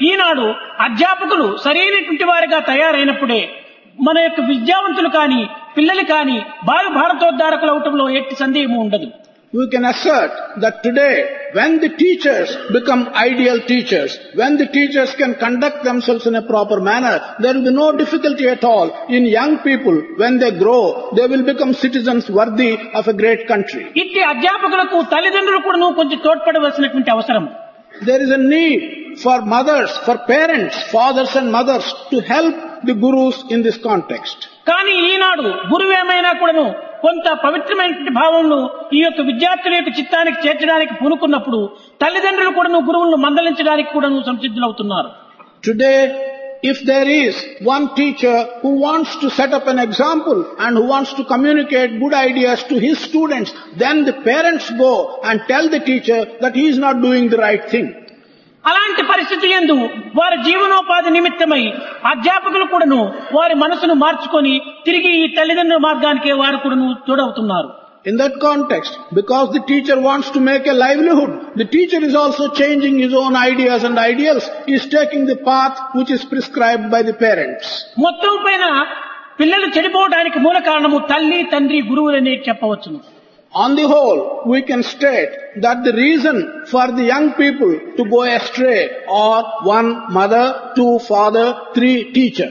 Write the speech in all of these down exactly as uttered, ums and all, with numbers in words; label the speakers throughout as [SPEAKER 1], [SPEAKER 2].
[SPEAKER 1] ఈనాడు అధ్యాపకులు సరైనటువంటి వారిగా తయారైనప్పుడే మన యొక్క విద్యావంతులు కాని పిల్లలు కాని భావి భారతోద్ధారకులు అవటంలో ఎట్టి సందేహం ఉండదు.
[SPEAKER 2] We can assert that today, when the teachers become ideal teachers, when the teachers can conduct themselves in a proper manner, there will be no difficulty at all in young people. When they grow, they will become citizens worthy of a great country.
[SPEAKER 1] ఇట్టి అధ్యాపకులకు తల్లిదండ్రులు కూడా కొంచెం తోడ్పడవలసినటువంటి అవసరం.
[SPEAKER 2] There is a need for mothers, for parents, fathers and mothers to help the gurus in this context.
[SPEAKER 1] కానీ ఈనాడు గురువేమైనా కూడాను కొంత పవిత్రమైనటువంటి భావంలో ఈ యొక్క విద్యార్థుల యొక్క చిత్తానికి చేర్చడానికి పూనుకున్నప్పుడు తల్లిదండ్రులు కూడాను గురువులను మందలించడానికి కూడాను సంసిద్ధులవుతున్నారు.
[SPEAKER 2] Today, if there is one teacher who wants to set up an example and who wants to communicate good ideas to his students, then the parents go and tell the teacher that he is not doing the right thing.
[SPEAKER 1] అలాంటి పరిస్థితి యందు వారి జీవనోపాధి నిమిత్తమై అధ్యాపకులు కూడాను వారి మనసును మార్చుకొని తిరిగి ఈ తల్లిదండ్రుల మార్గానికి వారు కూడాను తోడవుతున్నారు.
[SPEAKER 2] In that context, because the teacher wants to make a livelihood, the teacher is also changing his own ideas and ideals. He is taking the path which is prescribed by the parents.
[SPEAKER 1] మొత్తం పైన పిల్లలు చెడిపోవడానికి మూల కారణము తల్లి తండ్రి గురువులనే చెప్పవచ్చును.
[SPEAKER 2] On the whole, we can state that the reason for the young people to go astray are one mother, two father, three teacher.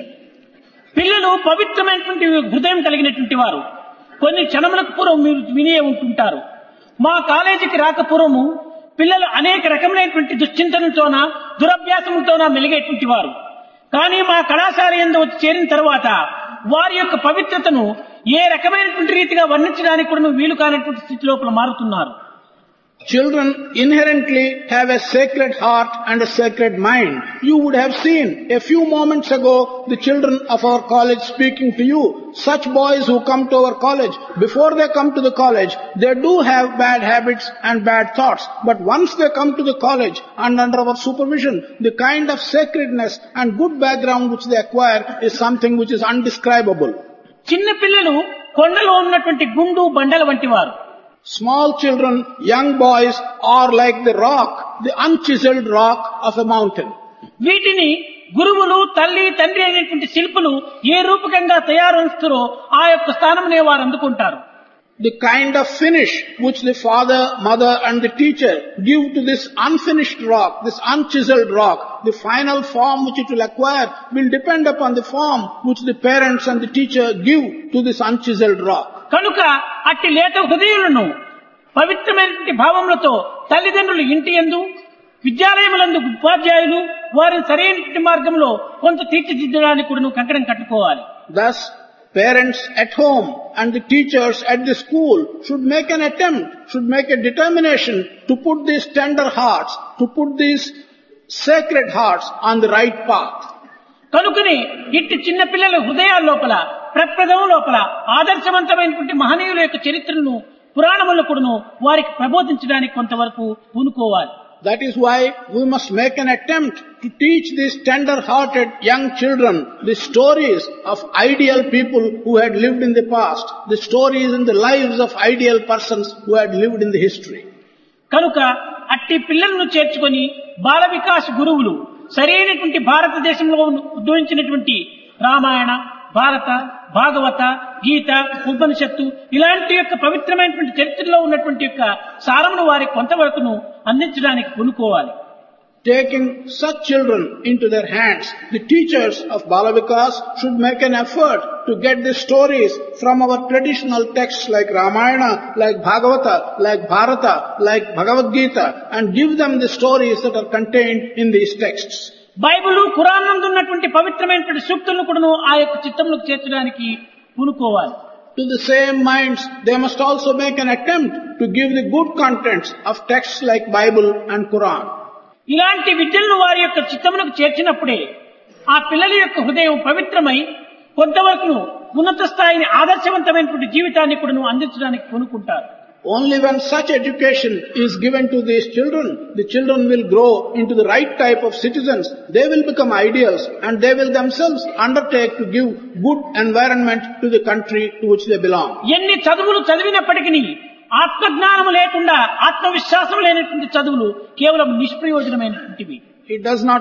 [SPEAKER 1] పిల్లలు పవిత్రమైనటువంటి హృదయం కలిగినటువంటి వారు. కొన్ని క్షణములకు పూర్వం మీరు వినే ఉంటుంటారు, మా కాలేజీకి రాకపూర్వము పిల్లలు అనేక రకమైనటువంటి దుశ్చింతనలతోన దురభ్యాసములతోన మెలిగేటువంటి వారు. కానీ మా కళాశాల యందు వచ్చి చేరిన తర్వాత వారి యొక్క పవిత్రతను ఏ రకమైనటువంటి రీతిగా వర్ణించడానికి కూడా వీలు కానటువంటి స్థితి లోపల మారుతున్నారు.
[SPEAKER 2] Children inherently have a sacred heart and a sacred mind. You would have seen a few moments ago the children of our college speaking to you. Such boys who come to our college, before they come to the college, they do have bad habits and bad thoughts. But once they come to the college and under our supervision, the kind of sacredness and good background which they acquire is something which is undescribable.
[SPEAKER 1] చిన్న పిల్లలు కొండలో ఉన్నటువంటి గుండు బండల వంటి వారు.
[SPEAKER 2] Small children, young boys are like the rock, the unchiseled rock of a mountain.
[SPEAKER 1] వీటిని గురువులు తల్లి తండ్రి అనేటువంటి శిల్పులు ఏ రూపకంగా తయారుస్తారో ఆ యొక్క స్థానమునే వారు అందుకుంటారు.
[SPEAKER 2] The kind of finish which the father, mother and the teacher give to this unfinished rock, this unchiseled rock, the final form which it will acquire will depend upon the form which the parents and the teacher give to this unchiseled rock.
[SPEAKER 1] కనుక అట్టి లేత హృదయులను పవిత్రమైనటువంటి భావములతో తల్లిదండ్రులు ఇంటి యందు విద్యాలయములందు ఉపాధ్యాయులు వారిని సరైన మార్గంలో కొంత తీర్చిదిద్దడానికి కూడా కంకణం కట్టుకోవాలి.
[SPEAKER 2] Thus, parents at home and the teachers at the school should make an attempt, should make a determination to put these tender hearts, to put these sacred hearts on the right path.
[SPEAKER 1] కనుకనే ఇట్టి చిన్న పిల్లల హృదయాల లోపల ప్రప్రదం లోపల ఆదర్శవంతమైనటువంటి మహనీయుల యొక్క చరిత్రను పురాణములను కూడాను వారికి ప్రబోధించడానికి కొంతవరకు పూనుకోవాలి.
[SPEAKER 2] That is why we must make an attempt to teach these tender-hearted young children the stories of ideal people who had lived in the past, the stories and the lives of ideal persons who had lived in the history.
[SPEAKER 1] కనుక అట్టి పిల్లలను చేర్చుకొని బాల వికాస్ గురువులు సరైనటువంటి భారతదేశంలో ఉద్భవించినటువంటి రామాయణ, భారత, భాగవత, గీత, ఉపనిషత్తు ఇలాంటి యొక్క పవిత్రమైనటువంటి చరిత్రలో ఉన్నటువంటి యొక్క సారమును వారికి కొంతవరకును అందించడానికి పూనుకోవాలి.
[SPEAKER 2] Taking such children into their hands, the teachers of Bala Vikas should make an effort to get the stories from our traditional texts like Ramayana, like Bhagavata, like Bharata, like Bhagavad Gita, and give them the stories that are contained in these texts.
[SPEAKER 1] Bible, Quran నందు ఉన్నటువంటి పవిత్రమైనటువంటి సూక్తులను కూడాను ఆ యొక్క చిత్తంలోకి చేర్చడానికి పూనుకోవాలి.
[SPEAKER 2] To the same minds, they must also make an attempt to give the good contents of texts like Bible and Quran.
[SPEAKER 1] ఇలాంటి విద్యలను వారి యొక్క చిత్తమునకు చేర్చినప్పుడే ఆ పిల్లల యొక్క హృదయం పవిత్రమై కొంతవరకు ఉన్నత స్థాయిని ఆదర్శవంతమైనటువంటి జీవితాన్ని కూడా అందించడానికి పూనుకుంటారు.
[SPEAKER 2] Only when such education is given to these children, the children will grow into the right type of citizens. They will become ideals and they will themselves undertake to give good environment to the country to which they belong.
[SPEAKER 1] ఎన్ని చదువులు చదివినప్పటికీ ఆత్మజ్ఞానము లేకుండా ఆత్మవిశ్వాసం లేనటువంటి చదువులు కేవలం నిష్ప్రయోజనమైనటువంటివి.
[SPEAKER 2] It does not